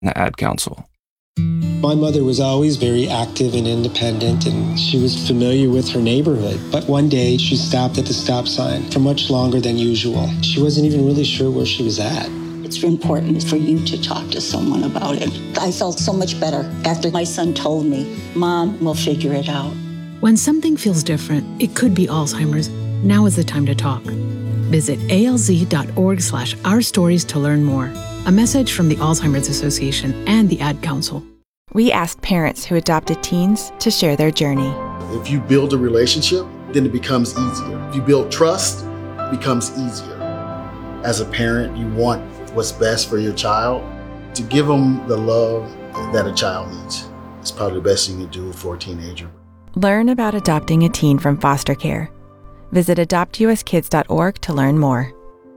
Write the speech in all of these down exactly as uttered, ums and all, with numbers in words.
the Ad Council. My mother was always very active and independent, and she was familiar with her neighborhood. But one day, she stopped at the stop sign for much longer than usual. She wasn't even really sure where she was at. It's important for you to talk to someone about it. I felt so much better after my son told me, Mom, we'll figure it out. When something feels different, it could be Alzheimer's. Now is the time to talk. Visit alz.org slash our stories to learn more. A message from the Alzheimer's Association and the Ad Council. We asked parents who adopted teens to share their journey. If you build a relationship, then it becomes easier. If you build trust, it becomes easier. As a parent, you want what's best for your child. To give them the love that a child needs is probably the best thing you can do for a teenager. Learn about adopting a teen from foster care. Visit adopt u s kids dot org to learn more.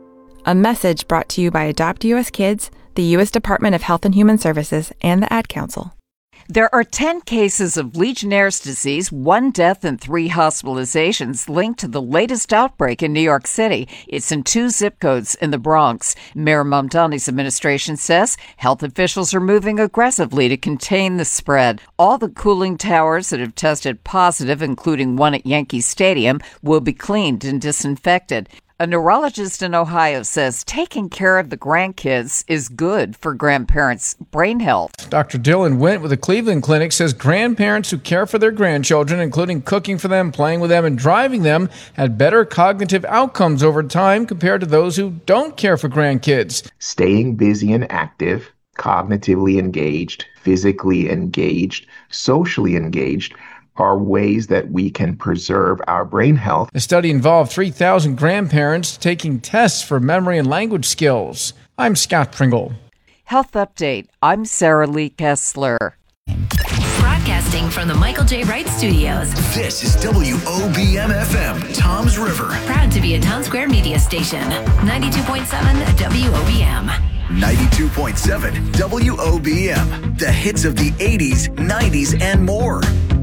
A message brought to you by Adopt U S Kids, the U S Department of Health and Human Services, and the Ad Council. There are ten cases of Legionnaire's disease, one death and three hospitalizations linked to the latest outbreak in New York City. It's in two zip codes in the Bronx. Mayor Mamdani's administration says health officials are moving aggressively to contain the spread. All the cooling towers that have tested positive, including one at Yankee Stadium, will be cleaned and disinfected. A neurologist in Ohio says taking care of the grandkids is good for grandparents' brain health. Doctor Dylan Wint with the Cleveland Clinic says grandparents who care for their grandchildren, including cooking for them, playing with them, and driving them, had better cognitive outcomes over time compared to those who don't care for grandkids. Staying busy and active, cognitively engaged, physically engaged, socially engaged, are ways that we can preserve our brain health. The study involved three thousand grandparents taking tests for memory and language skills. I'm Scott Pringle. Health Update. I'm Sarah Lee Kessler. Broadcasting from the Michael J. Wright Studios. This is W O B M F M, Toms River. Proud to be a Town Square media station. ninety-two point seven W O B M. ninety-two point seven W O B M. The hits of the eighties, nineties, and more.